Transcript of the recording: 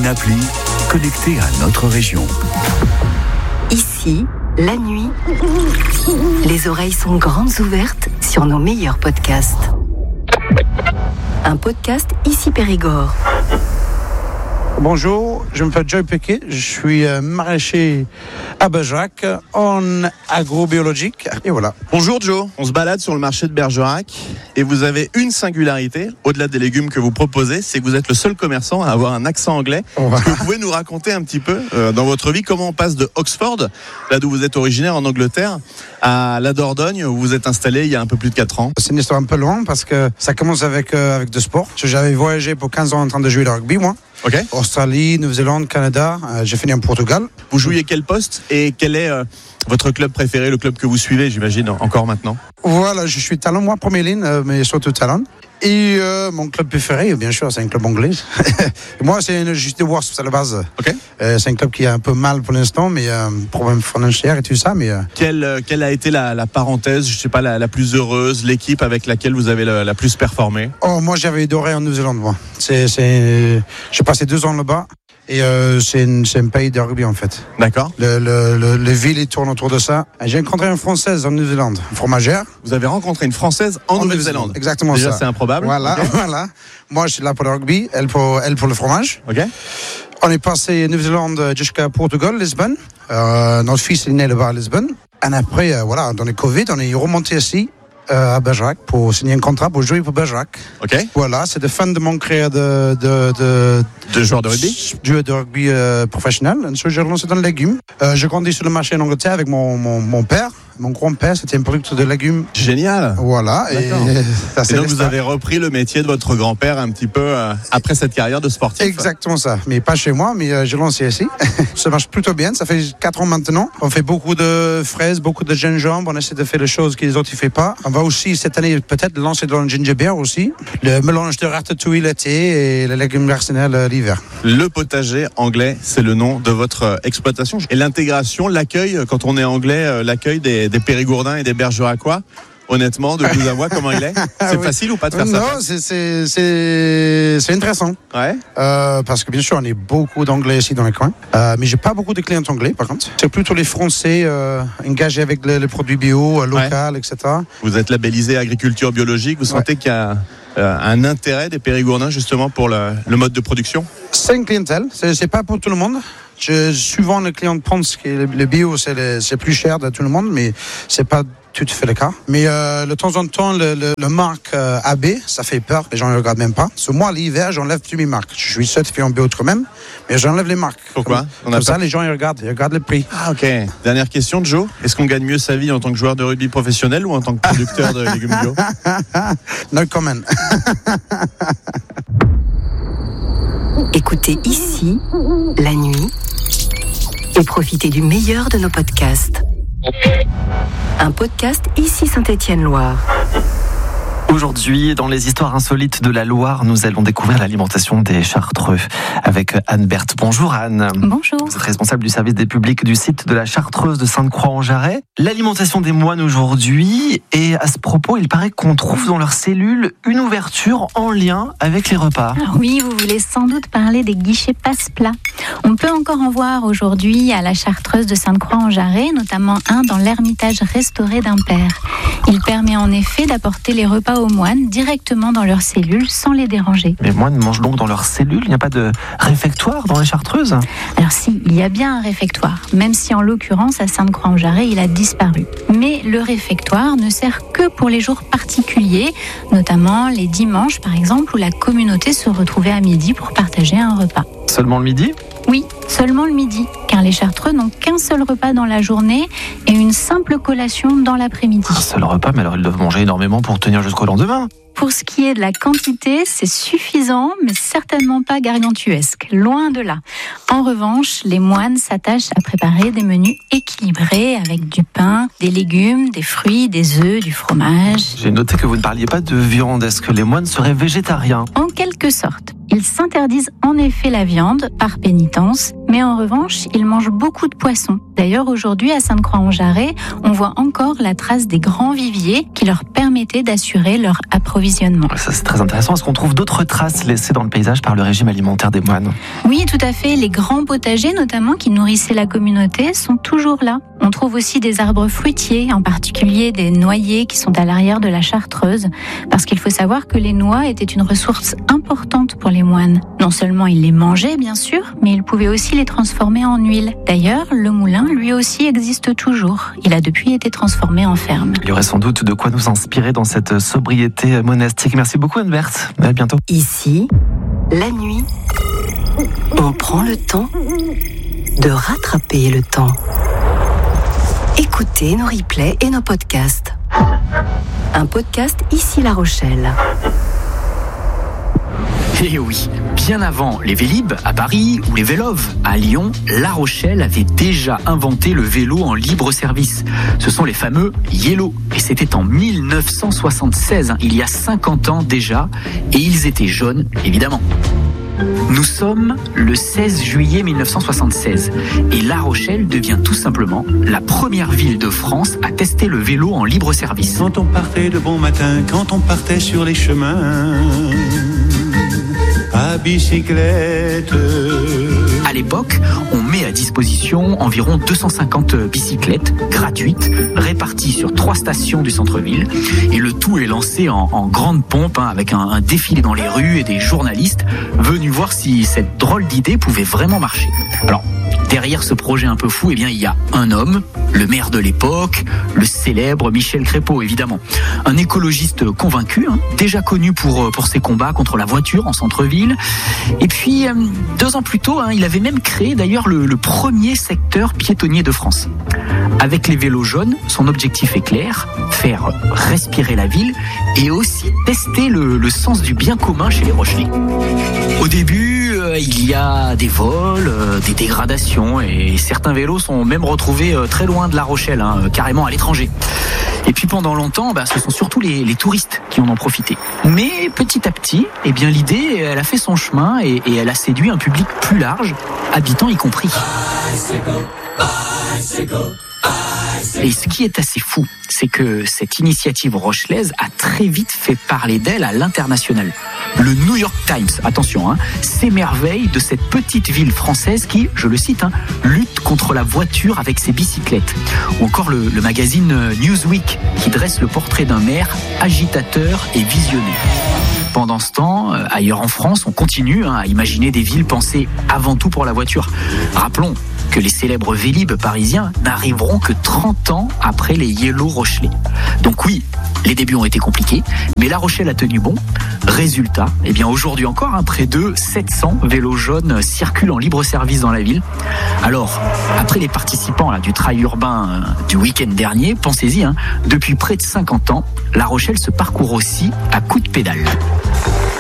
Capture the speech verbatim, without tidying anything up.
une appli connectée à notre région. Ici, la nuit, les oreilles sont grandes ouvertes sur nos meilleurs podcasts. Un podcast Ici Périgord. Bonjour, je m'appelle Joy Piquet, je suis maraîcher à Bergerac en agrobiologique et voilà. Bonjour Joe, on se balade sur le marché de Bergerac et vous avez une singularité, au-delà des légumes que vous proposez, c'est que vous êtes le seul commerçant à avoir un accent anglais. Oh. Est-ce que vous pouvez nous raconter un petit peu euh, dans votre vie comment on passe de Oxford, là d'où vous êtes originaire en Angleterre, à la Dordogne où vous êtes installé il y a un peu plus de quatre ans? C'est une histoire un peu longue parce que ça commence avec, euh, avec du sport. J'avais voyagé pour quinze ans en train de jouer au rugby moi. Okay. Australie, Nouvelle-Zélande, Canada, euh, j'ai fini en Portugal. Vous jouiez quel poste et quel est euh, votre club préféré, le club que vous suivez, j'imagine, encore maintenant? Voilà, je suis talent, moi, première ligne, euh, mais surtout talent. Et euh, mon club préféré, bien sûr, c'est un club anglais. Moi, c'est juste Wasps à la base. Okay. Euh, c'est un club qui a un peu mal pour l'instant, mais euh, problème financier et tout ça. Mais euh... quelle, quelle a été la, la parenthèse, je sais pas, la, la plus heureuse, l'équipe avec laquelle vous avez la, la plus performé? Oh, moi, j'avais adoré en Nouvelle-Zélande. Moi, c'est, c'est, j'ai passé deux ans là-bas. Et euh, c'est, une, c'est un pays de rugby en fait. D'accord. Le, le, le, les villes ils tournent autour de ça. Et j'ai rencontré une Française en Nouvelle-Zélande, une fromagère. Vous avez rencontré une Française en, en Nouvelle-Zélande. Exactement. Déjà, ça. C'est improbable. Voilà, okay. Voilà. Moi je suis là pour le rugby, elle pour, elle pour le fromage. Ok. On est passé Nouvelle-Zélande jusqu'à Portugal, Lisbonne. Euh, notre fils est né là-bas à Lisbonne. Et après, euh, voilà, dans le Covid, on est remonté ici. Euh, à Bergerac pour signer un contrat pour jouer pour Bergerac. Ok. Voilà, c'est de fin de mon carrière de de de, de joueur de rugby, joueur de rugby euh, professionnel. Ensuite, j'ai relancé dans le légume. Euh, j'ai grandi sur le marché en Angleterre avec mon mon, mon père. Mon grand-père, c'était un producteur de légumes. Génial. Voilà. D'accord. Et, ça, et donc, vous avez repris le métier de votre grand-père un petit peu euh, après cette carrière de sportif. Exactement ça. Mais pas chez moi, mais euh, j'ai lancé ici. Ça marche plutôt bien. Ça fait quatre ans maintenant. On fait beaucoup de fraises, beaucoup de gingembre. On essaie de faire les choses que les autres ne font pas. On va aussi, cette année, peut-être lancer dans le ginger beer aussi. Le mélange de ratatouille l'été et les légumes personnels l'hiver. Le potager anglais, c'est le nom de votre exploitation. Et l'intégration, l'accueil, quand on est anglais, l'accueil des des Périgourdins et des Bergeracois, honnêtement, de vous avoir, comment il est? C'est oui. Facile ou pas de faire non, ça? Non, c'est, c'est, c'est, c'est intéressant. Ouais. Euh, parce que bien sûr, on est beaucoup d'anglais ici dans les coins. Euh, mais j'ai pas beaucoup de clients anglais, par contre. C'est plutôt les Français euh, engagés avec les, les produits bio, euh, local, ouais. et cetera. Vous êtes labellisé agriculture biologique. Vous sentez ouais. qu'il y a euh, un intérêt des Périgourdins justement pour le, le mode de production? C'est une clientèle. C'est, c'est pas pour tout le monde. Je, souvent, les clients pensent que le, le bio, c'est, le, c'est plus cher de tout le monde, mais c'est pas tout à fait le cas. Mais euh, de temps en temps, le, le, le marque euh, A B, ça fait peur, les gens ne regardent même pas. So, moi, l'hiver, j'enlève plus mes marques. Je suis certifié en bio quand même, mais j'enlève les marques. Pourquoi? Comme, comme ça, les gens ils regardent, ils regardent le prix. Ah, ok. Dernière question, Joe. Est-ce qu'on gagne mieux sa vie en tant que joueur de rugby professionnel ou en tant que producteur de légumes bio? No comment. Écoutez Ici, la nuit, et profitez du meilleur de nos podcasts. Un podcast Ici Saint-Étienne-Loire. Aujourd'hui, dans les histoires insolites de la Loire, nous allons découvrir l'alimentation des Chartreux avec Anne Berthe. Bonjour Anne. Bonjour. Vous êtes responsable du service des publics du site de la Chartreuse de Sainte-Croix-en-Jarret. L'alimentation des moines aujourd'hui, et à ce propos, il paraît qu'on trouve dans leurs cellules une ouverture en lien avec les repas. Ah oui, vous voulez sans doute parler des guichets passe-plat. On peut encore en voir aujourd'hui à la Chartreuse de Sainte-Croix-en-Jarret, notamment un dans l'ermitage restauré d'Impair. Il permet en effet d'apporter les repas aux moines directement dans leurs cellules sans les déranger. Les moines mangent donc dans leurs cellules? Il n'y a pas de réfectoire dans les Chartreuses? Alors si, il y a bien un réfectoire, même si en l'occurrence à Sainte-Croix-en-Jarret il a disparu. Mais le réfectoire ne sert que pour les jours particuliers, notamment les dimanches par exemple, où la communauté se retrouvait à midi pour partager un repas. Seulement le midi? Oui, seulement le midi, car les Chartreux n'ont qu'un seul repas dans la journée et une simple collation dans l'après-midi. Un seul repas, mais alors ils doivent manger énormément pour tenir jusqu'au lendemain. Pour ce qui est de la quantité, c'est suffisant, mais certainement pas gargantuesque, loin de là. En revanche, les moines s'attachent à préparer des menus équilibrés avec du pain, des légumes, des fruits, des œufs, du fromage. J'ai noté que vous ne parliez pas de viande. Est-ce que les moines seraient végétariens? En quelque sorte. Ils s'interdisent en effet la viande par pénitence, mais en revanche, ils mangent beaucoup de poissons. D'ailleurs, aujourd'hui, à Sainte-Croix-en-Jarret, on voit encore la trace des grands viviers qui leur permettaient d'assurer leur approvisionnement. Ça, c'est très intéressant. Est-ce qu'on trouve d'autres traces laissées dans le paysage par le régime alimentaire des moines ? Oui, tout à fait. Les grands potagers, notamment, qui nourrissaient la communauté, sont toujours là. On trouve aussi des arbres fruitiers, en particulier des noyers qui sont à l'arrière de la Chartreuse, parce qu'il faut savoir que les noix étaient une ressource importante pour les moines. Non seulement ils les mangeaient, bien sûr, mais ils pouvaient aussi les transformer en huile. D'ailleurs, le moulin, lui aussi, existe toujours. Il a depuis été transformé en ferme. Il y aurait sans doute de quoi nous inspirer dans cette sobriété monastique. Merci beaucoup, Anne-Berthe. À bientôt. Ici, la nuit, on prend le temps de rattraper le temps. Écoutez nos replays et nos podcasts. Un podcast Ici La Rochelle. Eh oui, bien avant les Vélib à Paris ou les Véloves à Lyon, La Rochelle avait déjà inventé le vélo en libre service. Ce sont les fameux Yellow. Et c'était en mille neuf cent soixante-seize, hein, il y a cinquante ans déjà, et ils étaient jaunes, évidemment. Nous sommes le seize juillet mille neuf cent soixante-seize et La Rochelle devient tout simplement la première ville de France à tester le vélo en libre service. Quand on partait de bon matin, quand on partait sur les chemins à bicyclette. À l'époque, on met à disposition environ deux cent cinquante bicyclettes gratuites réparties sur trois stations du centre-ville. Et le tout est lancé en, en grande pompe, hein, avec un, un défilé dans les rues et des journalistes venus voir si cette drôle d'idée pouvait vraiment marcher. Alors, derrière ce projet un peu fou, eh bien, il y a un homme, le maire de l'époque, le célèbre Michel Crépeau, évidemment. Un écologiste convaincu, hein, déjà connu pour, pour ses combats contre la voiture en centre-ville. Et puis, deux ans plus tôt, hein, il avait même créé d'ailleurs le, le premier secteur piétonnier de France. Avec les vélos jaunes, son objectif est clair, faire respirer la ville et aussi tester le, le sens du bien commun chez les Rochelais. Au début, euh, il y a des vols, euh, des dégradations et certains vélos sont même retrouvés euh, très loin de La Rochelle, hein, carrément à l'étranger. Et puis pendant longtemps, bah, ce sont surtout les, les touristes qui en ont profité. Mais petit à petit, eh bien, l'idée, elle a fait son chemin et, et elle a séduit un public plus large, habitants y compris. Et ce qui est assez fou, c'est que cette initiative rochelaise a très vite fait parler d'elle à l'international. Le New York Times, attention, hein, s'émerveille de cette petite ville française qui, je le cite, hein, lutte contre la voiture avec ses bicyclettes. Ou encore le, le magazine Newsweek qui dresse le portrait d'un maire agitateur et visionnaire. Pendant ce temps, ailleurs en France, on continue hein, à imaginer des villes pensées avant tout pour la voiture. Rappelons que les célèbres Vélib parisiens n'arriveront que trente ans après les Yellow rochelais. Donc oui, les débuts ont été compliqués, mais La Rochelle a tenu bon. Résultat, eh bien aujourd'hui encore, hein, près de sept cents vélos jaunes circulent en libre service dans la ville. Alors, après les participants là, du trail urbain euh, du week-end dernier, pensez-y, hein, depuis près de cinquante ans, La Rochelle se parcourt aussi à coups de pédale.